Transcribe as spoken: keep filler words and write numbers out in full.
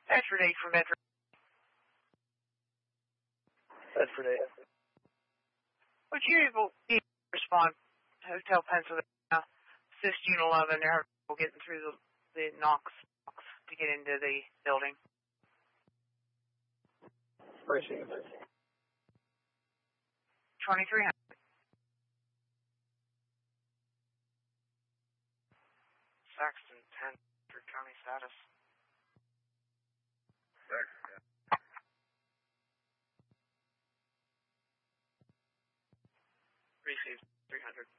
Bedford eight for Bedford. Bedford eight. Would you able to respond? Hotel Pennsylvania, Assist Unit eleven, they're having trouble getting through the, the Knox to get into the building. Appreciate it. twenty-three hundred. Saxton ten for county status. Saxton. Received three hundred.